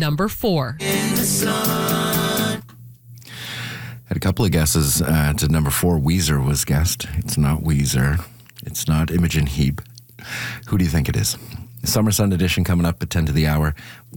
number 4. Had a couple of guesses to number 4. Weezer was guessed. It's not Weezer. It's not Imogen Heap. Who do you think it is? Summer Sun Edition coming up at 10 to the hour.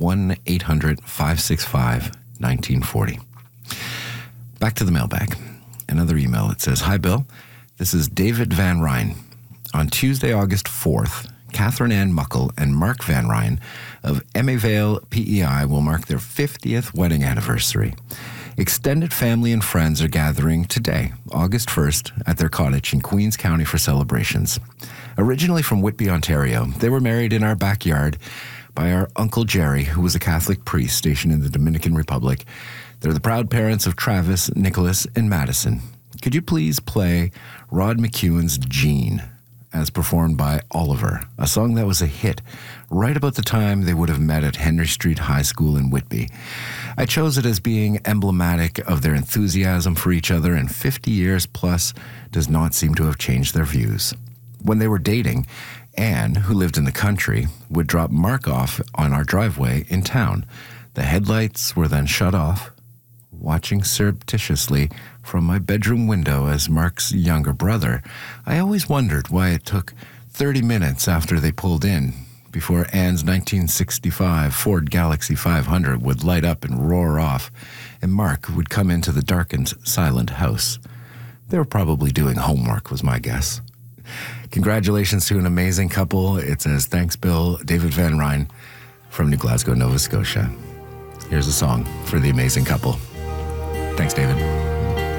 1-800-565-1940. Back to the mailbag. Another email. It says, "Hi, Bill. This is David Van Ryn. On Tuesday, August 4th, Catherine Ann Muckle and Mark Van Ryn of Emma Vale PEI will mark their 50th wedding anniversary. Extended family and friends are gathering today, August 1st, at their cottage in Queens County for celebrations. Originally from Whitby, Ontario, they were married in our backyard by our Uncle Jerry, who was a Catholic priest stationed in the Dominican Republic. They're the proud parents of Travis, Nicholas, and Madison. Could you please play Rod McEwen's Jean, as performed by Oliver, a song that was a hit right about the time they would have met at Henry Street High School in Whitby. I chose it as being emblematic of their enthusiasm for each other, and 50 years plus does not seem to have changed their views. When they were dating, Anne, who lived in the country, would drop Mark off on our driveway in town. The headlights were then shut off. Watching surreptitiously from my bedroom window as Mark's younger brother, I always wondered why it took 30 minutes after they pulled in before Anne's 1965 Ford Galaxy 500 would light up and roar off, and Mark would come into the darkened, silent house. They were probably doing homework, was my guess. Congratulations to an amazing couple. It says, thanks, Bill, David Van Ryn from New Glasgow, Nova Scotia. Here's a song for the amazing couple. Thanks, David.